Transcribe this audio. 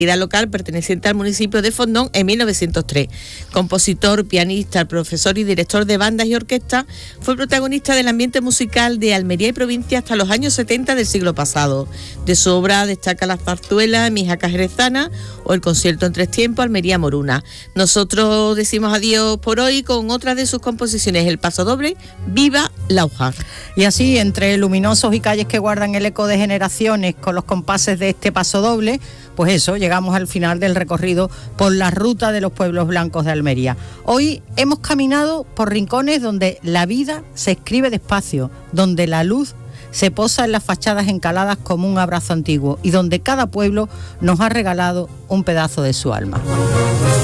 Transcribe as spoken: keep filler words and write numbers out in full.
local perteneciente al municipio de Fondón en mil novecientos tres. Compositor, pianista, profesor y director de bandas y orquestas, fue protagonista del ambiente musical de Almería y provincia hasta los años setenta del siglo pasado. De su obra destaca la zarzuela Mi jaca jerezana o el concierto en tres tiempos Almería Moruna. Nosotros decimos adiós por hoy con otra de sus composiciones, el pasodoble Viva Laujar. Y así, entre luminosos y calles que guardan el eco de generaciones con los compases de este pasodoble, pues eso, llegamos al final del recorrido por la ruta de los pueblos blancos de Almería. Hoy hemos caminado por rincones donde la vida se escribe despacio, donde la luz se posa en las fachadas encaladas como un abrazo antiguo y donde cada pueblo nos ha regalado un pedazo de su alma.